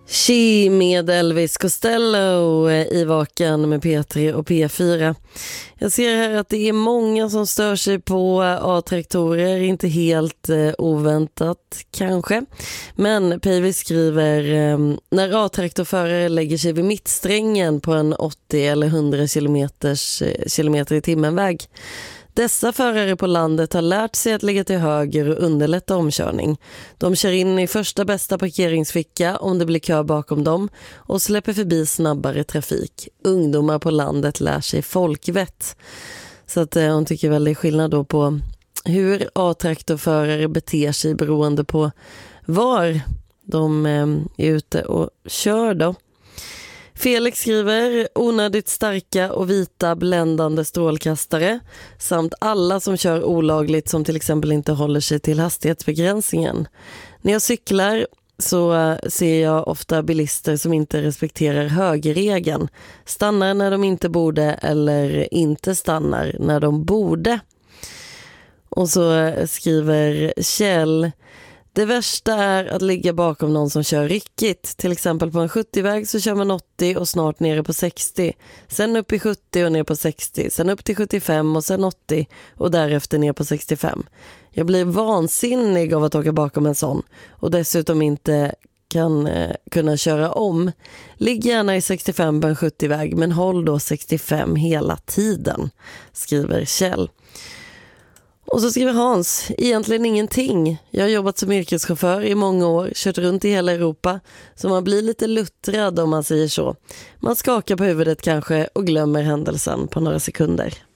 She med Elvis Costello i Vaken med P3 och P4. Jag ser här att det är många som stör sig på A-traktorer, inte helt oväntat kanske. Men Päivi skriver, när A-traktorförare lägger sig vid mittsträngen på en 80 eller 100 kilometer i timmen väg. Dessa förare på landet har lärt sig att ligga till höger och underlätta omkörning. De kör in i första bästa parkeringsficka om det blir kö bakom dem och släpper förbi snabbare trafik. Ungdomar på landet lär sig folkvett. Så att hon tycker väl det är skillnad då på hur A-traktorförare beter sig beroende på var de är ute och kör då. Felix skriver onödigt starka och vita bländande strålkastare samt alla som kör olagligt som till exempel inte håller sig till hastighetsbegränsningen. När jag cyklar så ser jag ofta bilister som inte respekterar högerregeln. Stannar när de inte borde eller inte stannar när de borde. Och så skriver Kjell: det värsta är att ligga bakom någon som kör ryckigt. Till exempel på en 70-väg så kör man 80 och snart nere på 60. Sen upp i 70 och ner på 60. Sen upp till 75 och sen 80 och därefter ner på 65. Jag blir vansinnig av att åka bakom en sån och dessutom inte kunna köra om. Ligg gärna i 65 på en 70-väg men håll då 65 hela tiden, skriver Kjell. Och så skriver Hans, egentligen ingenting. Jag har jobbat som yrkeschaufför i många år, kört runt i hela Europa, så man blir lite luttrad om man säger så. Man skakar på huvudet kanske och glömmer händelsen på några sekunder.